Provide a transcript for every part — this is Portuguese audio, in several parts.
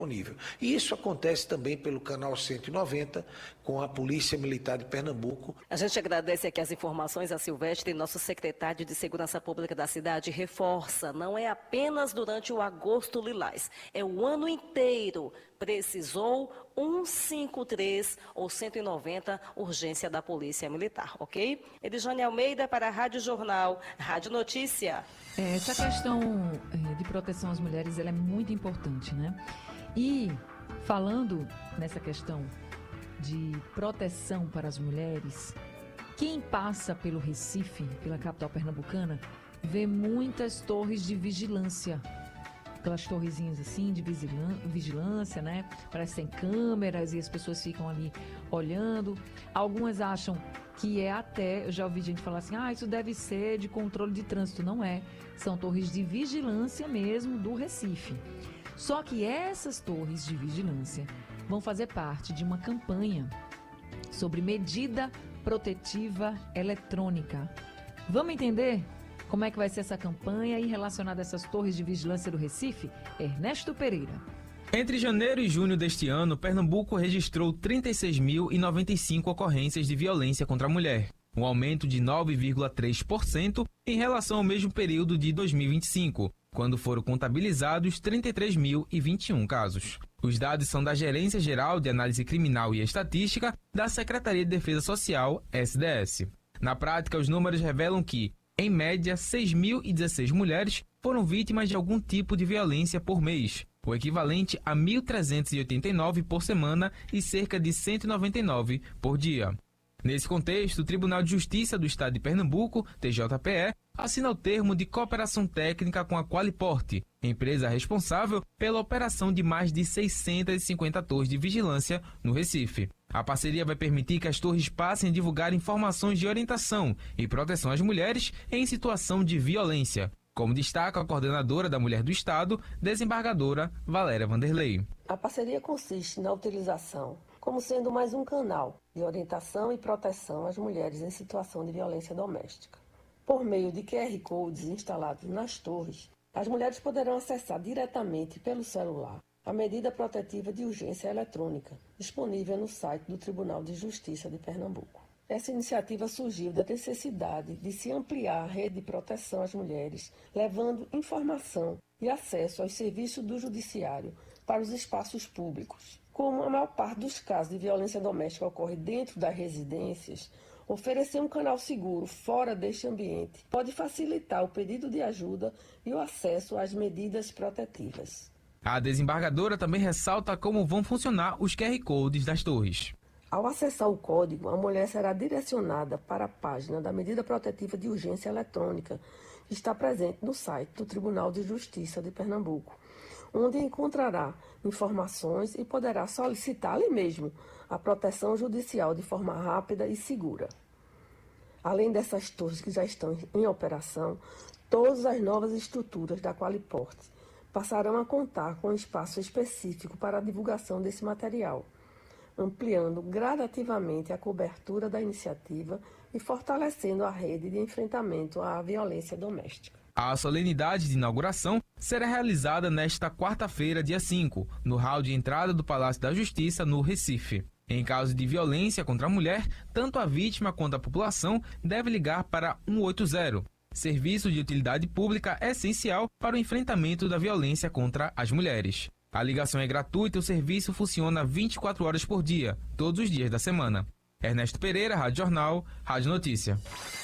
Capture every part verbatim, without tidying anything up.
disponível. E isso acontece também pelo canal cento e noventa com a Polícia Militar de Pernambuco. A gente agradece aqui as informações a Silvestre, nosso secretário de Segurança Pública da cidade, reforça, não é apenas durante o Agosto Lilás, é o ano inteiro. Precisou cento e cinquenta e três ou cento e noventa, urgência da Polícia Militar, ok? Edjane Almeida para a Rádio Jornal, Rádio Notícia. É, essa questão é, de proteção às mulheres, ela é muito importante, né? E falando nessa questão de proteção para as mulheres, quem passa pelo Recife, pela capital pernambucana, vê muitas torres de vigilância. Aquelas torrezinhas assim de vigilância, né? Parecem câmeras e as pessoas ficam ali olhando. Algumas acham que é até, eu já ouvi gente falar assim, ah, isso deve ser de controle de trânsito. Não é, são torres de vigilância mesmo do Recife. Só que essas torres de vigilância vão fazer parte de uma campanha sobre medida protetiva eletrônica. Vamos entender como é que vai ser essa campanha e relacionada a essas torres de vigilância do Recife? Ernesto Pereira. Entre janeiro e junho deste ano, Pernambuco registrou trinta e seis mil e noventa e cinco ocorrências de violência contra a mulher, um aumento de nove vírgula três por cento em relação ao mesmo período de dois mil e vinte e cinco, quando foram contabilizados trinta e três mil e vinte e um casos. Os dados são da Gerência Geral de Análise Criminal e Estatística da Secretaria de Defesa Social, S D S. Na prática, os números revelam que, em média, seis mil e dezesseis mulheres foram vítimas de algum tipo de violência por mês, o equivalente a mil trezentos e oitenta e nove por semana e cerca de cento e noventa e nove por dia. Nesse contexto, o Tribunal de Justiça do Estado de Pernambuco, T J P E, assina o termo de cooperação técnica com a Qualiporte, empresa responsável pela operação de mais de seiscentas e cinquenta torres de vigilância no Recife. A parceria vai permitir que as torres passem a divulgar informações de orientação e proteção às mulheres em situação de violência, como destaca a coordenadora da Mulher do Estado, desembargadora Valéria Vanderlei. A parceria consiste na utilização como sendo mais um canal de orientação e proteção às mulheres em situação de violência doméstica. Por meio de Q R Codes instalados nas torres, as mulheres poderão acessar diretamente pelo celular a medida protetiva de urgência eletrônica, disponível no site do Tribunal de Justiça de Pernambuco. Essa iniciativa surgiu da necessidade de se ampliar a rede de proteção às mulheres, levando informação e acesso aos serviços do Judiciário para os espaços públicos. Como a maior parte dos casos de violência doméstica ocorre dentro das residências, oferecer um canal seguro fora deste ambiente pode facilitar o pedido de ajuda e o acesso às medidas protetivas. A desembargadora também ressalta como vão funcionar os Q R Codes das torres. Ao acessar o código, a mulher será direcionada para a página da medida protetiva de urgência eletrônica, que está presente no site do Tribunal de Justiça de Pernambuco, onde encontrará informações e poderá solicitar ali mesmo a proteção judicial de forma rápida e segura. Além dessas torres que já estão em operação, todas as novas estruturas da Qualiporte passarão a contar com um espaço específico para a divulgação desse material, ampliando gradativamente a cobertura da iniciativa e fortalecendo a rede de enfrentamento à violência doméstica. A solenidade de inauguração será realizada nesta quarta-feira, dia cinco, no hall de entrada do Palácio da Justiça, no Recife. Em caso de violência contra a mulher, tanto a vítima quanto a população deve ligar para cento e oitenta, serviço de utilidade pública essencial para o enfrentamento da violência contra as mulheres. A ligação é gratuita e o serviço funciona vinte e quatro horas por dia, todos os dias da semana. Ernesto Pereira, Rádio Jornal, Rádio Notícia.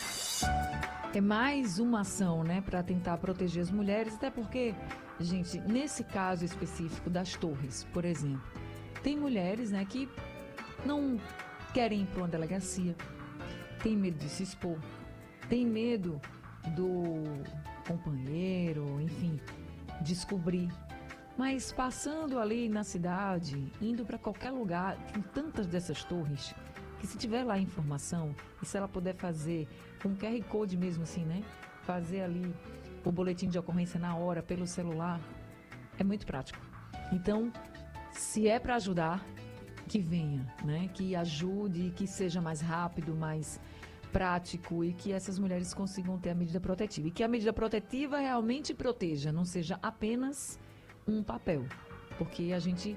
É mais uma ação, né, para tentar proteger as mulheres, até porque, gente, nesse caso específico das torres, por exemplo, tem mulheres, né, que não querem ir para uma delegacia, tem medo de se expor, tem medo do companheiro, enfim, descobrir. Mas passando ali na cidade, indo para qualquer lugar, tem tantas dessas torres, que se tiver lá a informação, e se ela puder fazer com Q R Code mesmo assim, né? Fazer ali o boletim de ocorrência na hora, pelo celular, é muito prático. Então, se é para ajudar, que venha, né? Que ajude, que seja mais rápido, mais prático e que essas mulheres consigam ter a medida protetiva. E que a medida protetiva realmente proteja, não seja apenas um papel. porque a gente